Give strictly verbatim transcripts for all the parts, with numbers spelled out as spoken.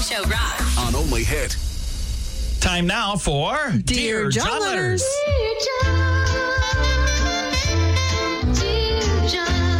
Show rocks. On Only Hit. Time now for Dear, Dear John, John Letters. Dear John. Dear John.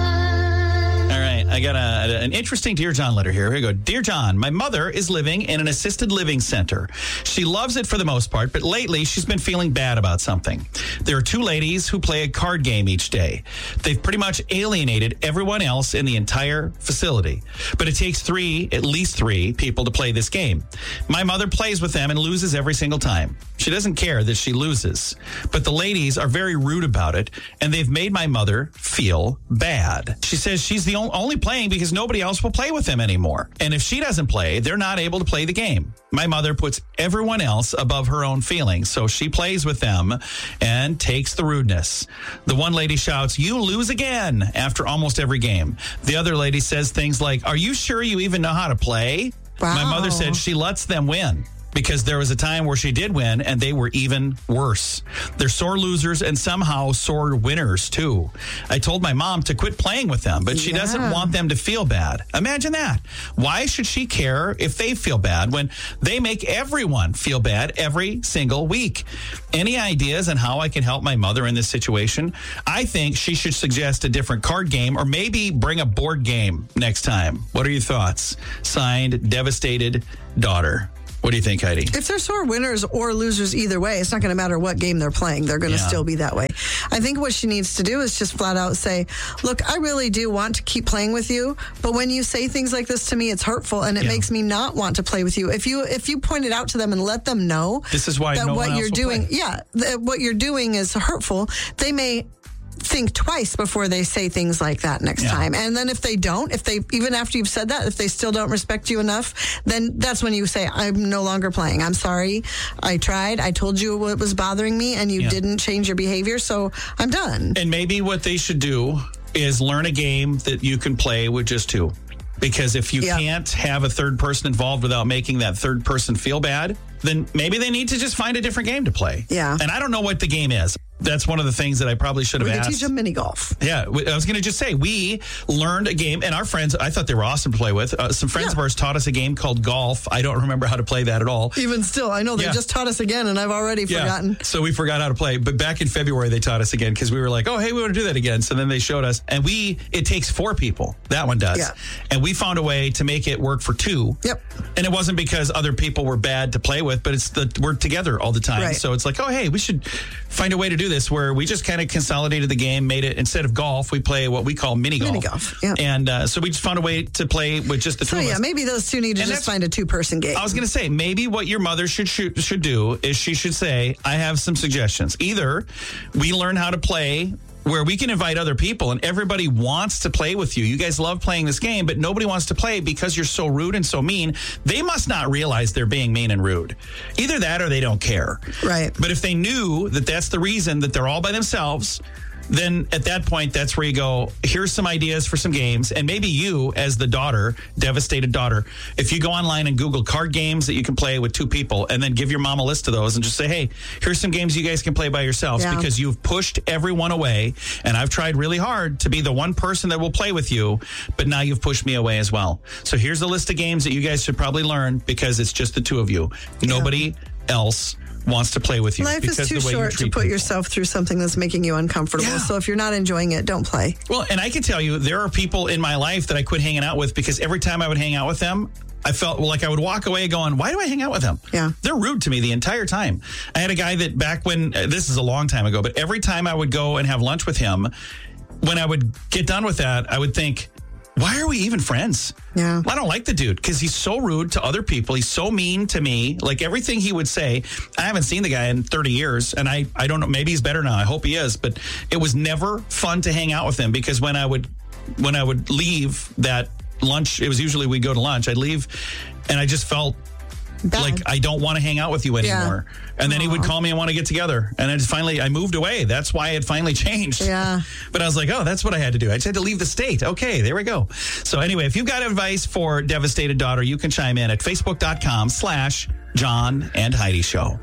All right, I got a, an interesting Dear John letter here. Here we go. Dear John, my mother is living in an assisted living center. She loves it for the most part, but lately she's been feeling bad about something. There are two ladies who play a card game each day. They've pretty much alienated everyone else in the entire facility. But it takes three, at least three, people to play this game. My mother plays with them and loses every single time. She doesn't care that she loses. But the ladies are very rude about it, and they've made my mother feel bad. She says she's the only playing because nobody else will play with them anymore. And if she doesn't play, they're not able to play the game. My mother puts everyone else above her own feelings, so she plays with them and takes the rudeness. The one lady shouts, "You lose again," after almost every game. The other lady says things like, "Are you sure you even know how to play?" Wow. My mother said she lets them win, because there was a time where she did win and they were even worse. They're sore losers and somehow sore winners too. I told my mom to quit playing with them, but she Yeah. doesn't want them to feel bad. Imagine that. Why should she care if they feel bad when they make everyone feel bad every single week? Any ideas on how I can help my mother in this situation? I think she should suggest a different card game or maybe bring a board game next time. What are your thoughts? Signed, Devastated Daughter. What do you think, Heidi? If they're sore winners or losers either way, it's not going to matter what game they're playing. They're going to Yeah. still be that way. I think what she needs to do is just flat out say, look, I really do want to keep playing with you, but when you say things like this to me, it's hurtful and it Yeah. makes me not want to play with you. If you if you point it out to them and let them know This is why that no what one else you're will doing, play. yeah, that what you're doing is hurtful, they may think twice before they say things like that next Yeah. time. And then if they don't, if they, even after you've said that, if they still don't respect you enough, then that's when you say, I'm no longer playing. I'm sorry. I tried. I told you what was bothering me and you Yeah. didn't change your behavior. So I'm done. And maybe what they should do is learn a game that you can play with just two. Because if you Yeah. can't have a third person involved without making that third person feel bad, then maybe they need to just find a different game to play. Yeah. And I don't know what the game is. That's one of the things that I probably should have We could asked. teach them mini golf. Yeah, w- I was going to just say, we learned a game, and our friends, I thought they were awesome to play with. Uh, some friends Yeah. of ours taught us a game called golf. I don't remember how to play that at all. Even still, I know they Yeah. just taught us again and I've already forgotten. So we forgot how to play. But back in February, they taught us again because we were like, oh, hey, we want to do that again. So then they showed us. And we, it takes four people. That one does. Yeah. And we found a way to make it work for two. Yep. And it wasn't because other people were bad to play with, but it's the we're together all the time. Right. So it's like, oh, hey, we should find a way to do this where we just kind of consolidated the game, made it, instead of golf, we play what we call mini golf. Mini golf, yeah. And uh, so we just found a way to play with just the two So of yeah, us. maybe those two need to And just that's- find a two-person game. I was going to say, maybe what your mother should, should should do is she should say, I have some suggestions. Either we learn how to play where we can invite other people and everybody wants to play with you. You guys love playing this game, but nobody wants to play because you're so rude and so mean. They must not realize they're being mean and rude. Either that or they don't care. Right. But if they knew that that's the reason that they're all by themselves, then at that point, that's where you go, here's some ideas for some games. And maybe you, as the daughter, devastated daughter, if you go online and Google card games that you can play with two people and then give your mom a list of those and just say, hey, here's some games you guys can play by yourselves Yeah. because you've pushed everyone away. And I've tried really hard to be the one person that will play with you, but now you've pushed me away as well. So here's a list of games that you guys should probably learn because it's just the two of you. Nobody else wants to play with you. Life because is too the way you short to treat put people. yourself through something that's making you uncomfortable. Yeah. So if you're not enjoying it, don't play. Well, and I can tell you, there are people in my life that I quit hanging out with because every time I would hang out with them, I felt like I would walk away going, why do I hang out with them? Yeah. They're rude to me the entire time. I had a guy that back when, uh, this is a long time ago, but every time I would go and have lunch with him, when I would get done with that, I would think, why are we even friends? Yeah. I don't like the dude because he's so rude to other people. He's so mean to me. Like everything he would say, I haven't seen the guy in thirty years and I, I don't know, maybe he's better now. I hope he is, but it was never fun to hang out with him because when I would, when I would leave that lunch, it was usually we'd go to lunch, I'd leave and I just felt Bad. like I don't want to hang out with you anymore. Yeah. And then he would call me and want to get together. And I just finally, I moved away. That's why it finally changed. Yeah. But I was like, oh, that's what I had to do. I just had to leave the state. Okay, there we go. So anyway, if you've got advice for devastated daughter, you can chime in at facebook.com slash John and Heidi Show.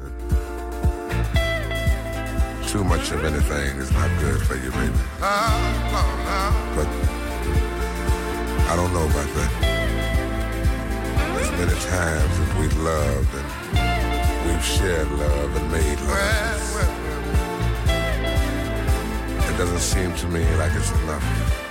Too much of anything is not good for you, baby. But I don't know about that. Listen. many times as we've loved and we've shared love and made love. It doesn't seem to me like it's enough.